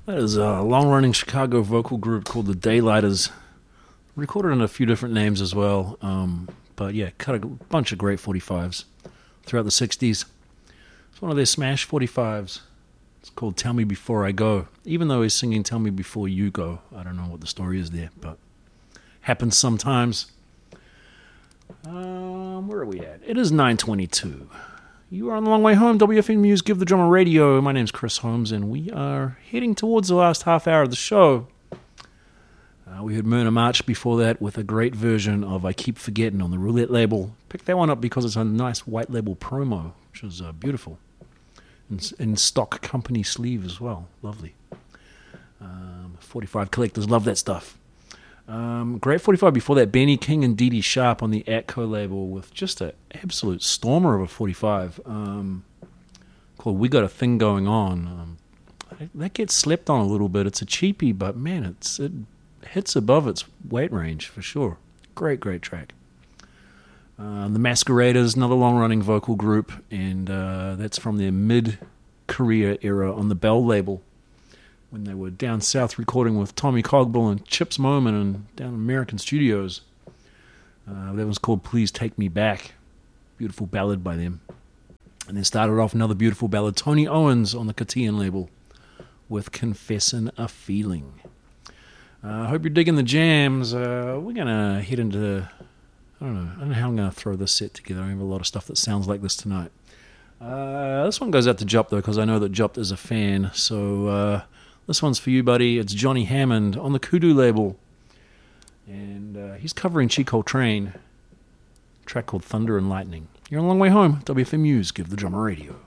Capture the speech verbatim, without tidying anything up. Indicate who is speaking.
Speaker 1: That is a long-running Chicago vocal group called the Daylighters. Recorded in a few different names as well. Um, but yeah, cut a bunch of great forty-fives throughout the sixties. It's one of their smash forty-fives. It's called Tell Me Before I Go. Even though he's singing Tell Me Before You Go. I don't know what the story is there, but happens sometimes. Um, where are we at? It is nine twenty-two. You are on the long way home. W F M News, Give the Drummer Radio. My name's Chris Holmes, and we are heading towards the last half hour of the show. Uh, we heard Myrna March before that with a great version of I Keep Forgetting on the Roulette label. Picked that one up because it's a nice white label promo, which is uh, beautiful. In, in stock company sleeve as well. Lovely. Um, forty-five collectors love that stuff. Um, great forty-five before that, Benny King and Dee Dee Sharp on the Atco label with just an absolute stormer of a forty-five um, called We Got a Thing Going On. Um, that gets slept on a little bit. It's a cheapie, but man, it's it hits above its weight range for sure. Great, great track. Uh, the Masqueraders, another long-running vocal group, and uh, that's from their mid-career era on the Bell label, when they were down south recording with Tommy Cogbill and Chips Moman and down in American Studios. Uh, that was called Please Take Me Back. Beautiful ballad by them. And then started off another beautiful ballad, Tony Owens on the Catian label with Confessin' a Feeling. I uh, hope you're digging the jams. Uh, we're going to head into, I don't know, I don't know how I'm going to throw this set together. I have a lot of stuff that sounds like this tonight. Uh, this one goes out to Jup, though, because I know that Jup is a fan. So, uh, this one's for you, buddy. It's Johnny Hammond on the Kudu label. And uh, he's covering Chi Coltrane, a track called Thunder and Lightning. You're on a long way home. W F M News, Give the Drummer Radio.